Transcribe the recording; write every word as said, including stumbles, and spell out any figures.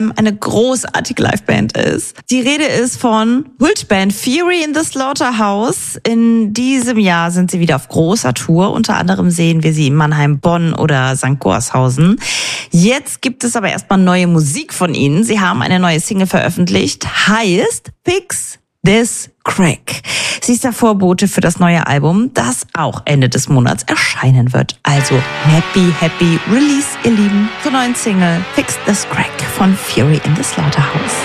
eine großartige Liveband ist. Die Rede ist von Kultband Fury in the Slaughterhouse. In diesem Jahr sind sie wieder auf großer Tour. Unter anderem sehen wir sie in Mannheim, Bonn oder Sankt Gorshausen. Jetzt gibt es aber erstmal neue Musik von ihnen. Sie haben eine neue Single veröffentlicht, heißt Fix This Crack. Sie ist der Vorbote für das neue Album, das auch Ende des Monats erscheinen wird. Also happy, happy Release, ihr Lieben, zur neuen Single Fix This Crack von Fury in the Slaughterhouse.